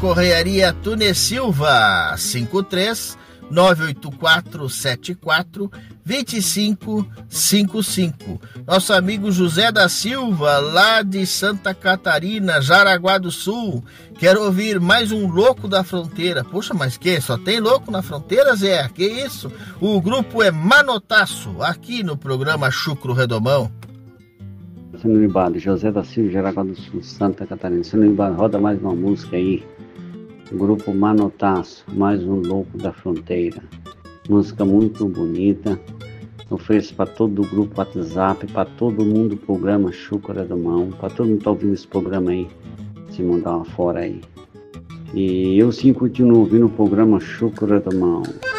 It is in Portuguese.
Correaria Tune Silva, 53-98474-2555. Nosso amigo José da Silva, lá de Santa Catarina, Jaraguá do Sul. Quero ouvir mais um Louco da Fronteira. Poxa, mas que? Só tem louco na fronteira, Zé? Que isso? O grupo é Manotaço, aqui no programa Chucro Redomão. Sinonibado, José da Silva, Jaraguá do Sul, Santa Catarina. Sinonibado, roda mais uma música aí. Grupo Manotaço, mais um Louco da Fronteira. Música muito bonita. Ofereço para todo o grupo WhatsApp, para todo mundo do programa Chucro Redomão, para todo mundo que está ouvindo esse programa aí, se mandar uma fora aí. E eu sim continuo ouvindo o programa Chucro Redomão.